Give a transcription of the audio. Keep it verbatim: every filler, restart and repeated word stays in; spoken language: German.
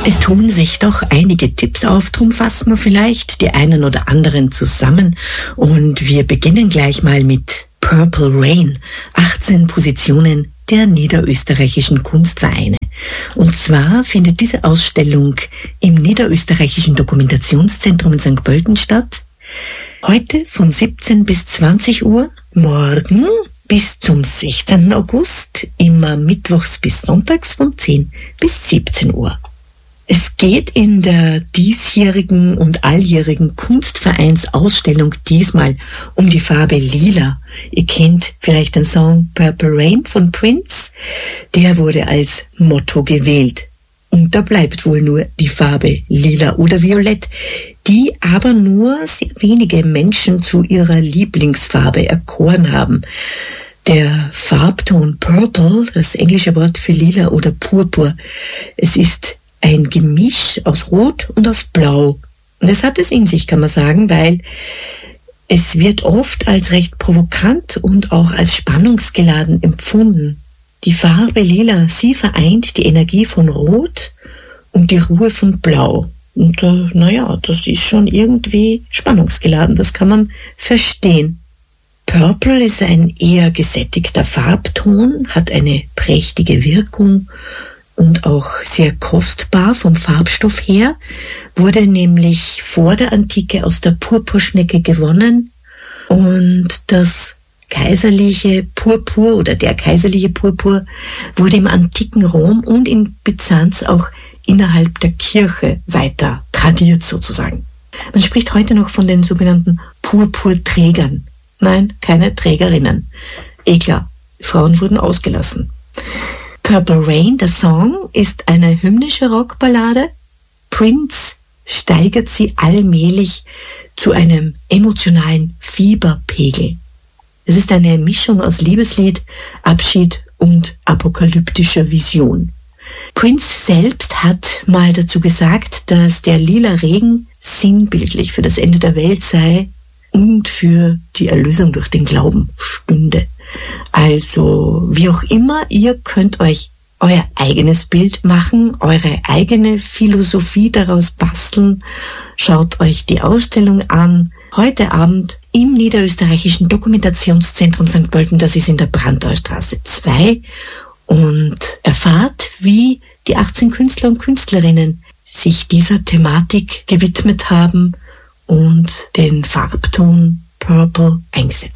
Es tun sich doch einige Tipps auf, drum fassen wir vielleicht die einen oder anderen zusammen und wir beginnen gleich mal mit Purple Rain, achtzehn Positionen der niederösterreichischen Kunstvereine. Und zwar findet diese Ausstellung im Niederösterreichischen Dokumentationszentrum in Sankt Pölten statt. Heute von siebzehn bis zwanzig Uhr, morgen bis zum sechzehnten August, immer mittwochs bis sonntags von zehn bis siebzehn Uhr. Es geht in der diesjährigen und alljährigen Kunstvereinsausstellung diesmal um die Farbe Lila. Ihr kennt vielleicht den Song Purple Rain von Prince. Der wurde als Motto gewählt. Und da bleibt wohl nur die Farbe Lila oder Violett, die aber nur sehr wenige Menschen zu ihrer Lieblingsfarbe erkoren haben. Der Farbton Purple, das englische Wort für Lila oder Purpur, es ist ein Gemisch aus Rot und aus Blau. Und das hat es in sich, kann man sagen, weil es wird oft als recht provokant und auch als spannungsgeladen empfunden. Die Farbe Lila, sie vereint die Energie von Rot und die Ruhe von Blau. Und äh, naja, das ist schon irgendwie spannungsgeladen, das kann man verstehen. Purple ist ein eher gesättigter Farbton, hat eine prächtige Wirkung und auch sehr kostbar vom Farbstoff her, wurde nämlich vor der Antike aus der Purpurschnecke gewonnen und das kaiserliche Purpur oder der kaiserliche Purpur wurde im antiken Rom und in Byzanz auch innerhalb der Kirche weiter tradiert sozusagen. Man spricht heute noch von den sogenannten Purpurträgern. Nein, keine Trägerinnen. Eh klar, Frauen wurden ausgelassen. Purple Rain, der Song, ist eine hymnische Rockballade. Prince steigert sie allmählich zu einem emotionalen Fieberpegel. Es ist eine Mischung aus Liebeslied, Abschied und apokalyptischer Vision. Prince selbst hat mal dazu gesagt, dass der lila Regen sinnbildlich für das Ende der Welt sei und für die Erlösung durch den Glauben stünde. Also, wie auch immer, ihr könnt euch euer eigenes Bild machen, eure eigene Philosophie daraus basteln. Schaut euch die Ausstellung an. Heute Abend im Niederösterreichischen Dokumentationszentrum Sankt Pölten, das ist in der Brandaustraße zwei. Und erfahrt, wie die achtzehn Künstler und Künstlerinnen sich dieser Thematik gewidmet haben und den Farbton Purple eingesetzt